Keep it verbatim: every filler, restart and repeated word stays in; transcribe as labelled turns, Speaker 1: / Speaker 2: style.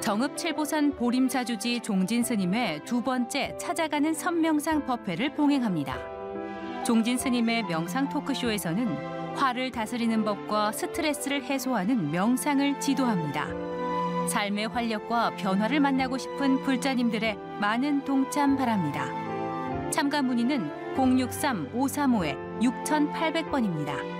Speaker 1: 정읍칠보산 보림사주지 종진 스님의 두 번째 찾아가는 선명상 법회를 봉행합니다. 종진 스님의 명상 토크쇼에서는 화를 다스리는 법과 스트레스를 해소하는 명상을 지도합니다. 삶의 활력과 변화를 만나고 싶은 불자님들의 많은 동참 바랍니다. 참가 문의는 공육삼 오삼오 육팔공 공입니다.